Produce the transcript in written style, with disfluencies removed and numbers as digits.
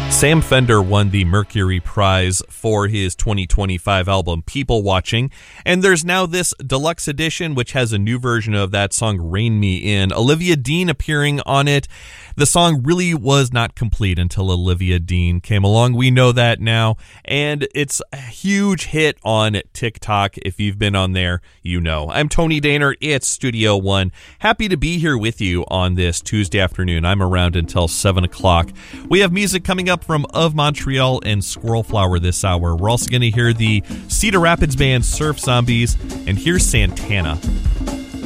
Sam Fender won the Mercury Prize for his 2025 album People Watching, and there's now this deluxe edition which has a new version of that song Rain Me In. Olivia Dean appearing on it. The song really was not complete until Olivia Dean came along. We know that now, and it's a huge hit on TikTok. If you've been on there, you know. I'm Tony Daner. It's Studio One. Happy to be here with you on this Tuesday afternoon. I'm around until 7 o'clock. We have music coming up from Of Montreal and Squirrel Flower this hour. We're also going to hear the Cedar Rapids band Surf Zombies, and here's Santana.